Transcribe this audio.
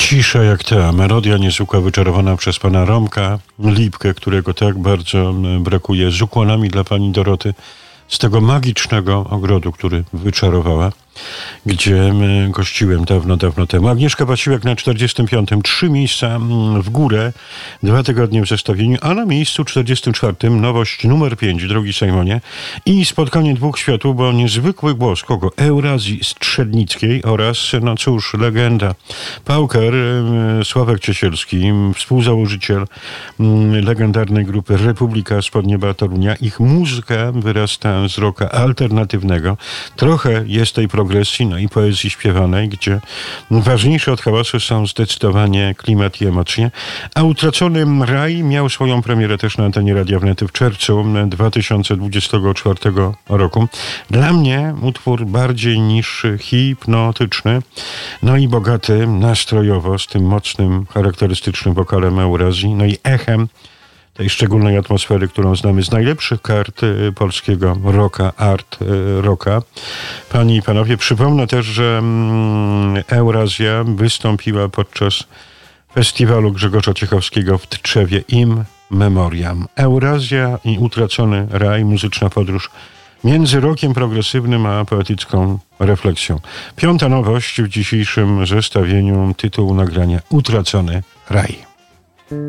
Cisza jak ta melodia niezwykła wyczarowana przez pana Romka Lipkę, którego tak bardzo brakuje, z ukłonami dla pani Doroty z tego magicznego ogrodu, który wyczarowała, gdzie gościłem dawno temu. Agnieszka Waciłek na 45. 3 miejsca w górę, 2 tygodnie w zestawieniu, a na miejscu 44. nowość numer 5, drogi Sejmonie, i spotkanie dwóch światów, bo niezwykły głos kogo? Eurazji Strzednickiej oraz, no cóż, legenda, pauker Sławek Ciesielski, współzałożyciel legendarnej grupy Republika z Podnieba Torunia. Ich muzyka wyrasta z rocka alternatywnego. Trochę jest tej progresji, no i poezji śpiewanej, gdzie ważniejsze od hałasu są zdecydowanie klimat i emocje. A Utracony raj miał swoją premierę też na antenie Radia Wnet w czerwcu 2024 roku. Dla mnie utwór bardziej niż hipnotyczny, no i bogaty nastrojowo, z tym mocnym, charakterystycznym wokalem Eurazji, no i echem tej szczególnej atmosfery, którą znamy z najlepszych kart polskiego rocka, art rocka. Panie i panowie, przypomnę też, że Eurazja wystąpiła podczas festiwalu Grzegorza Ciechowskiego w Tczewie in memoriam. Eurazja i Utracony raj, muzyczna podróż między rockiem progresywnym a poetycką refleksją. 5. nowość w dzisiejszym zestawieniu, tytuł nagrania Utracony raj.